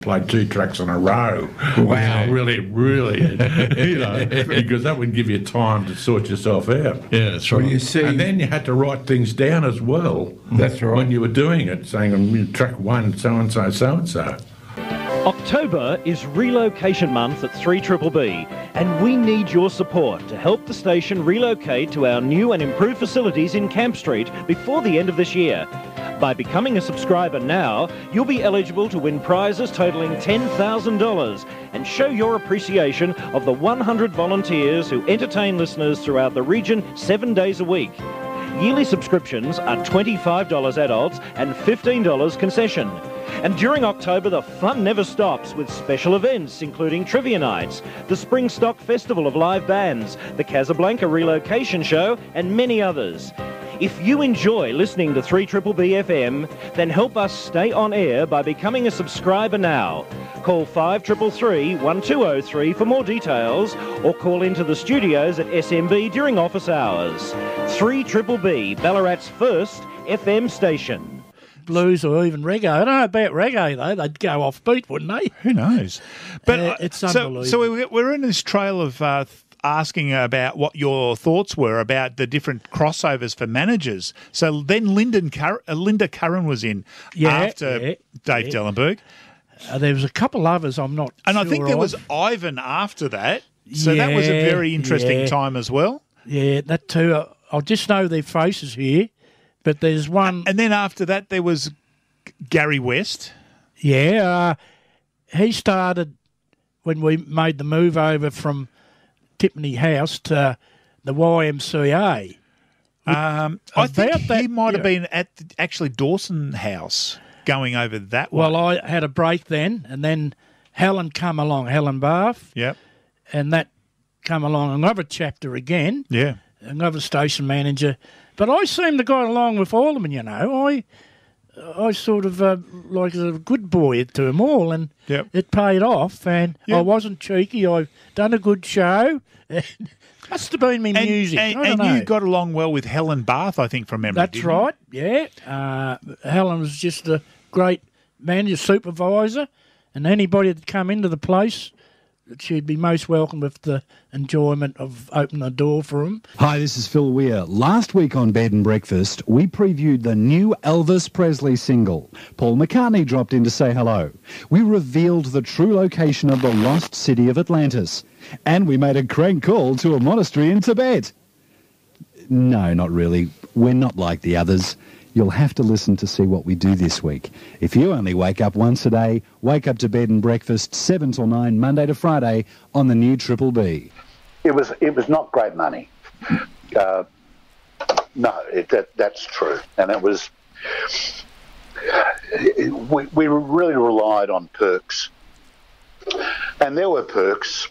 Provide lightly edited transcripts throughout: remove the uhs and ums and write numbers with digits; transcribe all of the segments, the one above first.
played 2 tracks in a row. Wow. Really, because that would give you time to sort yourself out. Yeah, that's right. You see, and then you had to write things down as well. That's right. When you were doing it, saying, track 1, so-and-so, so-and-so. October is Relocation Month at 3BBB, and we need your support to help the station relocate to our new and improved facilities in Camp Street before the end of this year. By becoming a subscriber now, you'll be eligible to win prizes totalling $10,000 and show your appreciation of the 100 volunteers who entertain listeners throughout the region 7 days a week. Yearly subscriptions are $25 adults and $15 concession. And during October, the fun never stops with special events including trivia nights, the Spring Stock Festival of live bands, the Casablanca Relocation Show, and many others. If you enjoy listening to 3BBB FM, then help us stay on air by becoming a subscriber now. Call 5333 1203 for more details, or call into the studios at SMB during office hours. 3BBB, Ballarat's first FM station. Blues or even reggae. I don't know about reggae, though. They'd go off beat, wouldn't they? Who knows? But it's unbelievable. So we're in this trail of asking about what your thoughts were about the different crossovers for managers. So then Linda Curran was in after Dave Dellenberg. There was a couple others I'm not and sure I think there was of. Ivan after that. So that was a very interesting time as well. Yeah, that too. I just know their faces here. But there's one... And then after that, there was Gary West. Yeah, he started when we made the move over from Tiffany House to the YMCA. I think he might have been at actually Dawson House going over that way. Well, I had a break then, and then Helen come along, Helen Bath. Yep. And that come along another chapter again. Yeah. Another station manager. But I seem to got along with all of them, you know. I sort of like a good boy to them all, and it paid off. And I wasn't cheeky. I've done a good show. Must have been me music. I don't know. You got along well with Helen Bath, I think, from memory. That's right. Yeah. Helen was just a great manager, supervisor, and anybody that come into the place, she'd be most welcome with the enjoyment of opening the door for them. Hi, this is Phil Weir. Last week on Bed and Breakfast, we previewed the new Elvis Presley single. Paul McCartney dropped in to say hello. We revealed the true location of the lost city of Atlantis. And we made a crank call to a monastery in Tibet. No, not really. We're not like the others. You'll have to listen to see what we do this week. If you only wake up once a day, wake up to Bed and Breakfast 7 till 9, Monday to Friday on the new Triple B. It was not great money. No, that's true. And it was... We really relied on perks. And there were perks.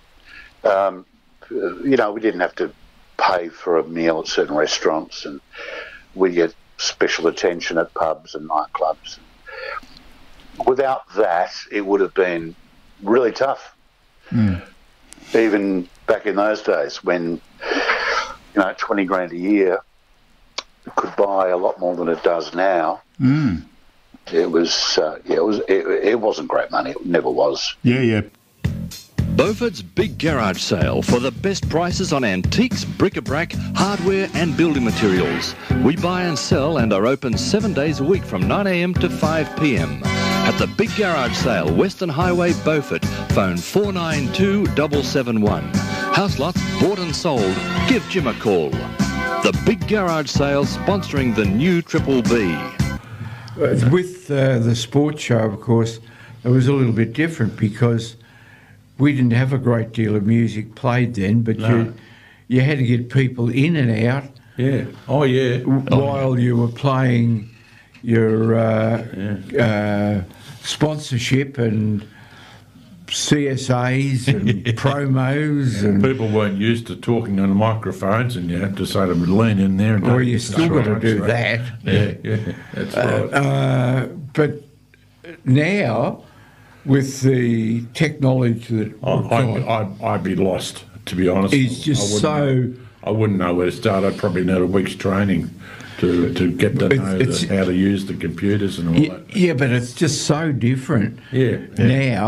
We didn't have to pay for a meal at certain restaurants, and we get special attention at pubs and nightclubs. Without that, it would have been really tough. Even back in those days when, 20 grand a year could buy a lot more than it does now. It was, it wasn't great money. It never was. Yeah. Beaufort's Big Garage Sale for the best prices on antiques, bric-a-brac, hardware and building materials. We buy and sell and are open 7 days a week from 9 a.m. to 5 p.m. At the Big Garage Sale, Western Highway, Beaufort. Phone 492-771. House lots bought and sold. Give Jim a call. The Big Garage Sale sponsoring the new Triple B. With the sports show, of course, it was a little bit different because we didn't have a great deal of music played then, but you had to get people in and out. Yeah. Oh, yeah. While you were playing your sponsorship and CSAs and promos. And people weren't used to talking on microphones, and you had to sort of lean in there. And you still got to do that. Yeah, that's right. But now, with the technology that I'd be lost, to be honest. It's just so I wouldn't know where to start. I'd probably need a week's training to get to know how to use the computers and all that. Yeah, but it's just so different Yeah. now.